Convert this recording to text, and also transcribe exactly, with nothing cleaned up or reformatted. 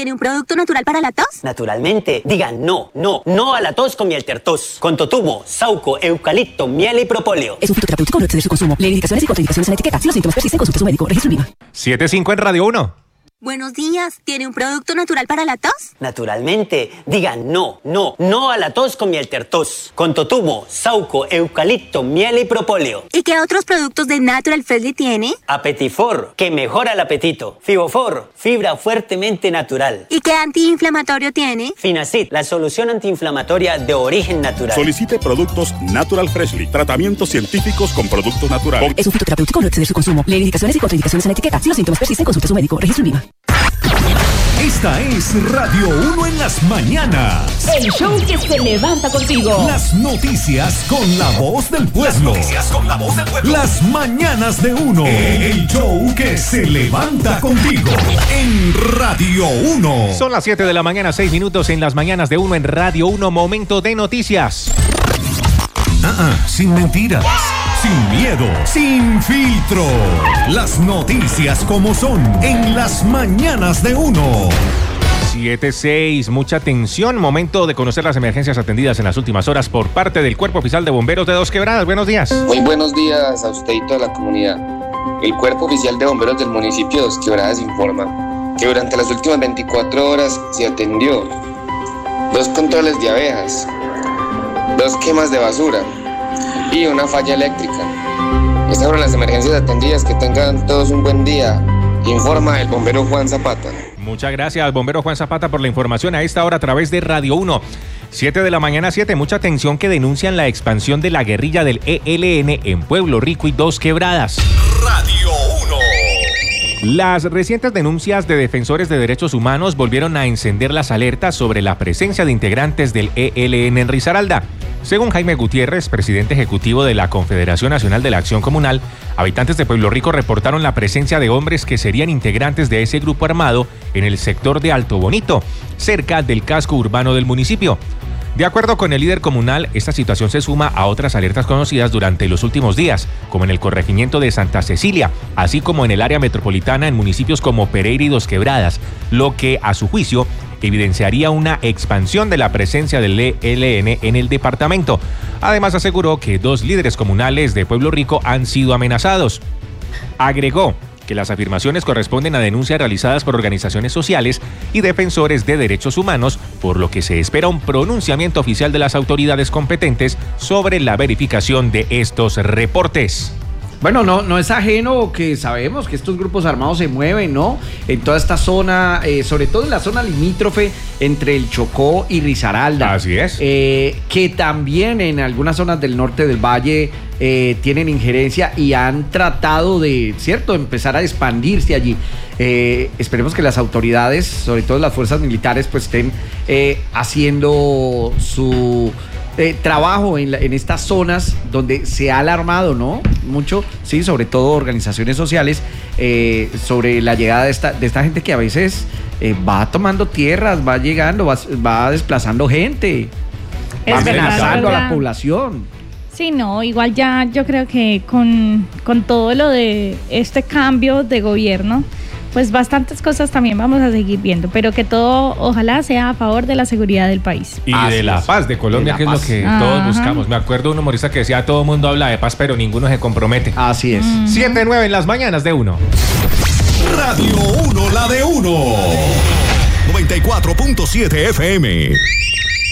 ¿tiene un producto natural para la tos? Naturalmente. Digan no, no, no a la tos con miel tertos. Con totumo, sauco, eucalipto, miel y propóleo. Es un fitoterapéutico, no excede su consumo. Lee indicaciones y contraindicaciones en la etiqueta. Si los síntomas persisten, consulte a su médico. Registro INVIMA. siete cinco en Radio uno. Buenos días, ¿tiene un producto natural para la tos? Naturalmente. Digan no, no, no a la tos con miel tertos. Con totumo, sauco, eucalipto, miel y propóleo. ¿Y qué otros productos de Natural Freshly tiene? Apetifor, que mejora el apetito. Fibofor, fibra fuertemente natural. ¿Y qué antiinflamatorio tiene? Finacid, la solución antiinflamatoria de origen natural. Solicite productos Natural Freshly. Tratamientos científicos con productos naturales. Es un fitoterapéutico, no excede su consumo. Lee indicaciones y contraindicaciones en la etiqueta. Si los síntomas persisten, consulte a su médico. Registro INVIMA. Esta es Radio uno en las mañanas. El show que se levanta contigo. Las noticias con la voz del pueblo. Las noticias con la voz del pueblo. Las mañanas de uno. El show que se levanta contigo. En Radio uno. Son las siete de la mañana, seis minutos en las mañanas de uno en Radio uno. Momento de noticias. Ah, ah, sin mentiras. Sin miedo, sin filtro. Las noticias como son en las mañanas de uno. siete seis, mucha atención. Momento de conocer las emergencias atendidas en las últimas horas por parte del Cuerpo Oficial de Bomberos de Dos Quebradas. Buenos días. Muy buenos días a usted y toda la comunidad. El Cuerpo Oficial de Bomberos del municipio de Dos Quebradas informa que durante las últimas veinticuatro horas se atendió dos controles de abejas, dos quemas de basura y una falla eléctrica. Estas fueron las emergencias atendidas. Que tengan todos un buen día. Informa el bombero Juan Zapata. Muchas gracias, bombero Juan Zapata, por la información a esta hora a través de Radio uno. siete de la mañana, siete. Mucha atención, que denuncian la expansión de la guerrilla del E L N en Pueblo Rico y Dos Quebradas. Radio uno. Las recientes denuncias de defensores de derechos humanos volvieron a encender las alertas sobre la presencia de integrantes del E L N en Risaralda. Según Jaime Gutiérrez, presidente ejecutivo de la Confederación Nacional de la Acción Comunal, habitantes de Pueblo Rico reportaron la presencia de hombres que serían integrantes de ese grupo armado en el sector de Alto Bonito, cerca del casco urbano del municipio. De acuerdo con el líder comunal, esta situación se suma a otras alertas conocidas durante los últimos días, como en el corregimiento de Santa Cecilia, así como en el área metropolitana en municipios como Pereira y Dos Quebradas, lo que, a su juicio, evidenciaría una expansión de la presencia del E L N en el departamento. Además, aseguró que dos líderes comunales de Pueblo Rico han sido amenazados. Agregó que las afirmaciones corresponden a denuncias realizadas por organizaciones sociales y defensores de derechos humanos, por lo que se espera un pronunciamiento oficial de las autoridades competentes sobre la verificación de estos reportes. Bueno, no, no es ajeno que sabemos que estos grupos armados se mueven, ¿no? En toda esta zona, eh, sobre todo en la zona limítrofe entre el Chocó y Risaralda. Así es. Eh, que también en algunas zonas del norte del valle eh, tienen injerencia y han tratado de, ¿cierto?, empezar a expandirse allí. Eh, esperemos que las autoridades, sobre todo las fuerzas militares, pues estén eh, haciendo su... Eh, trabajo en, la, en estas zonas donde se ha alarmado, ¿no? Mucho, sí, sobre todo organizaciones sociales, eh, sobre la llegada de esta, de esta gente que a veces eh, va tomando tierras, va llegando, va, va desplazando gente, Es va verdad, amenazando es a verdad. la población. Sí, no, igual ya yo creo que con, con todo lo de este cambio de gobierno, pues bastantes cosas también vamos a seguir viendo, pero que todo ojalá sea a favor de la seguridad del país. Y Así de la es. paz de Colombia, De la que paz. es lo que Ajá. todos buscamos. Me acuerdo de un humorista que decía, todo el mundo habla de paz, pero ninguno se compromete. Así es. Mm. siete nueve en las mañanas de uno. Radio uno, la de uno. noventa y cuatro punto siete F M.